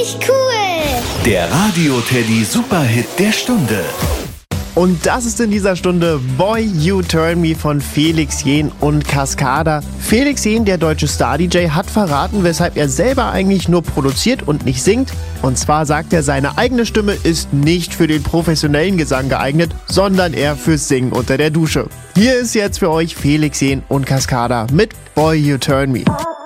Richtig cool. Der Radio-Teddy Superhit der Stunde. Und das ist in dieser Stunde Boy You Turn Me von Felix Jähn und Cascada. Felix Jähn, der deutsche Star-DJ, hat verraten, weshalb er selber eigentlich nur produziert und nicht singt. Und zwar sagt er, seine eigene Stimme ist nicht für den professionellen Gesang geeignet, sondern eher fürs Singen unter der Dusche. Hier ist jetzt für euch Felix Jähn und Cascada mit Boy You Turn Me.